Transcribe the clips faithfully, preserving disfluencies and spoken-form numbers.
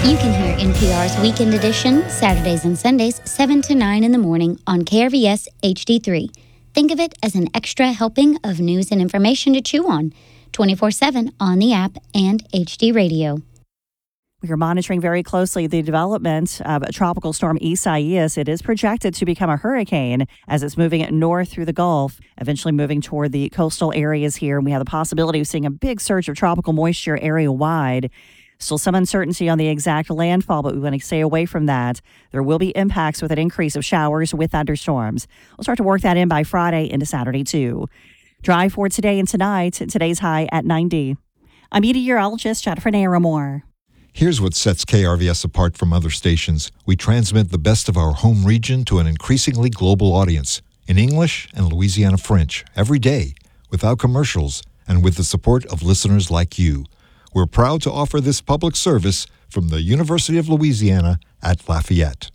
You can hear N P R's Weekend Edition, Saturdays and Sundays, seven to nine in the morning on K R V S H D three. Think of it as an extra helping of news and information to chew on, twenty-four seven on the app and H D Radio. We are monitoring very closely the development of Tropical Storm Isaias. It is projected to become a hurricane as it's moving north through the Gulf, eventually moving toward the coastal areas here. And we have the possibility of seeing a big surge of tropical moisture area-wide. Still some uncertainty on the exact landfall, but we want to stay away from that. There will be impacts with an increase of showers with thunderstorms. We'll start to work that in by Friday into Saturday, too. Dry for today and tonight. Today's high at ninety. I'm meteorologist Jennifer Naramore. Here's what sets K R V S apart from other stations. We transmit the best of our home region to an increasingly global audience in English and Louisiana French every day, without commercials, and with the support of listeners like you. We're proud to offer this public service from the University of Louisiana at Lafayette.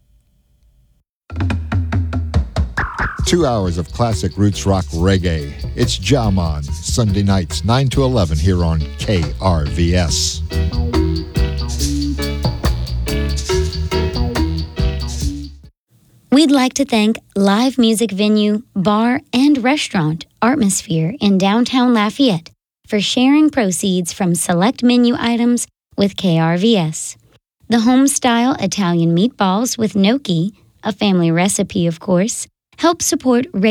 Two hours of classic roots rock reggae. It's Jaman, Sunday nights, nine to eleven here on K R V S. We'd like to thank live music venue, bar, and restaurant Artmosphere in downtown Lafayette for sharing proceeds from select menu items with K R V S. The home-style Italian meatballs with gnocchi, a family recipe of course, help support